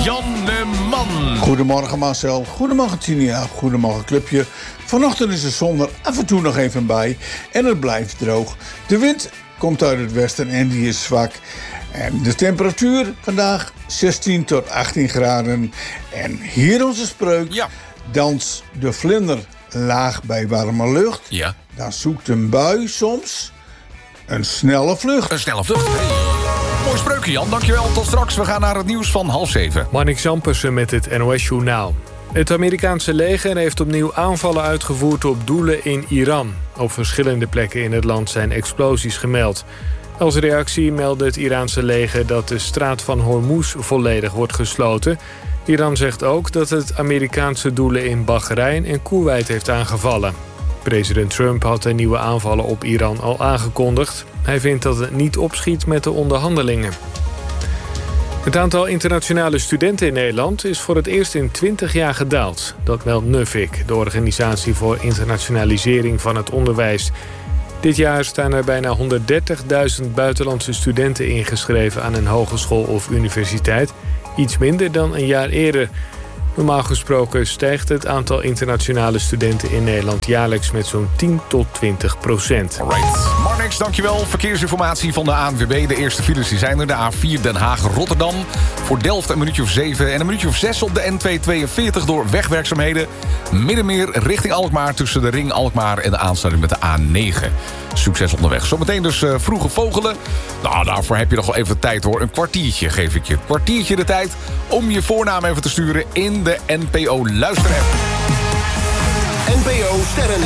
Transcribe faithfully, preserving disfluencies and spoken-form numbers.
Jan de Man. Goedemorgen Marcel, goedemorgen Tinia, goedemorgen clubje. Vanochtend is de zon er af en toe nog even bij en het blijft droog. De wind komt uit het westen en die is zwak. En de temperatuur vandaag zestien tot achttien graden. En hier onze spreuk. Ja. Dans de vlinder laag bij warme lucht. Ja. Dan zoekt een bui soms een snelle vlucht. Een snelle vlucht. Hey. Mooi spreukje, Jan. Dankjewel. Tot straks. We gaan naar het nieuws van half zeven. Marnix Ampersen met het N O S Journaal. Het Amerikaanse leger heeft opnieuw aanvallen uitgevoerd op doelen in Iran. Op verschillende plekken in het land zijn explosies gemeld. Als reactie meldde het Iraanse leger dat de straat van Hormuz volledig wordt gesloten. Iran zegt ook dat het Amerikaanse doelen in Bahrein en Koeweit heeft aangevallen. President Trump had de nieuwe aanvallen op Iran al aangekondigd. Hij vindt dat het niet opschiet met de onderhandelingen. Het aantal internationale studenten in Nederland is voor het eerst in twintig jaar gedaald. Dat meldt Nuffic, de organisatie voor internationalisering van het onderwijs. Dit jaar staan er bijna honderddertigduizend buitenlandse studenten ingeschreven aan een hogeschool of universiteit. Iets minder dan een jaar eerder. Normaal gesproken stijgt het aantal internationale studenten in Nederland jaarlijks met zo'n tien tot twintig procent. Alright. Marnix, dankjewel. Verkeersinformatie van de A N W B. De eerste files die zijn er. De A vier Den Haag-Rotterdam. Voor Delft een minuutje of zeven. En een minuutje of zes op de N tweehonderdtweeënveertig door wegwerkzaamheden. Middenmeer richting Alkmaar tussen de ring Alkmaar en de aansluiting met de A negen. Succes onderweg. Zometeen dus uh, vroege vogelen. Nou, daarvoor heb je nog wel even tijd hoor. Een kwartiertje geef ik je. Een kwartiertje de tijd om je voornaam even te sturen in de N P O Luister-app. N P O Sterren.